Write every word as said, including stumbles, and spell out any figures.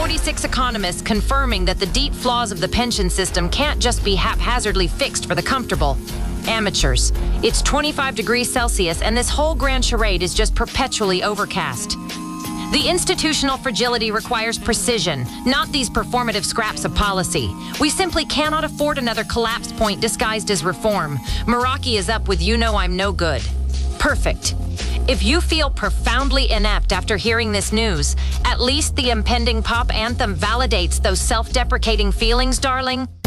forty-six economists confirming that the deep flaws of the pension system can't just be haphazardly fixed for the comfortable. Amateurs. It's twenty-five degrees Celsius, and this whole grand charade is just perpetually overcast. The institutional fragility requires precision, not these performative scraps of policy. We simply cannot afford another collapse point disguised as reform. Meraki is up with "You Know I'm No Good." Perfect. If you feel profoundly inept after hearing this news, at least the impending pop anthem validates those self-deprecating feelings, darling.